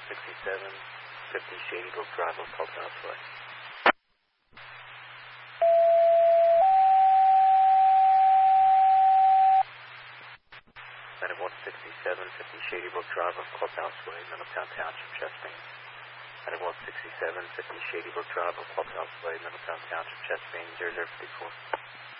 16750 Shady Brook Drive, Clubhouse Way. 16750 Shady Brook Drive, Clubhouse Way, Middletown Township, Chesapeake. 16750 Shady Brook Drive, Clubhouse Way, Middletown Township, Chesapeake, 0054.